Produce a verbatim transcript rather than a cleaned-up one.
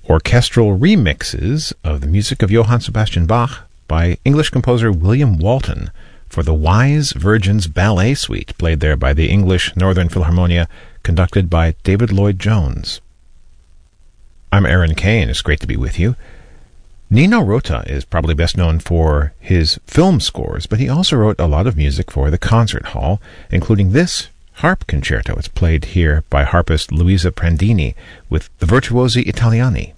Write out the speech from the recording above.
orchestral remixes of the music of Johann Sebastian Bach by English composer William Walton for the Wise Virgin's Ballet Suite, played there by the English Northern Philharmonia, conducted by David Lloyd Jones. I'm Aaron Kane. It's great to be with you. Nino Rota is probably best known for his film scores, but he also wrote a lot of music for the concert hall, including this harp concerto. It's played here by harpist Luisa Prandini with the Virtuosi Italiani.